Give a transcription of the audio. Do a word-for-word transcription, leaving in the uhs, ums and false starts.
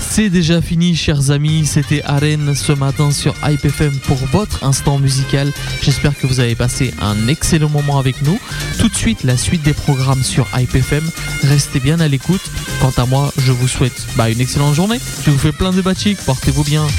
C'est déjà fini, chers amis. C'était Arène ce matin sur Hype F M pour votre instant musical. J'espère que vous avez passé un excellent moment avec nous. Tout de suite, la suite des programmes sur Hype F M. Restez bien à l'écoute. Quant à moi, je vous souhaite bah, une excellente journée. Je vous fais plein de bâtiques. Portez-vous bien.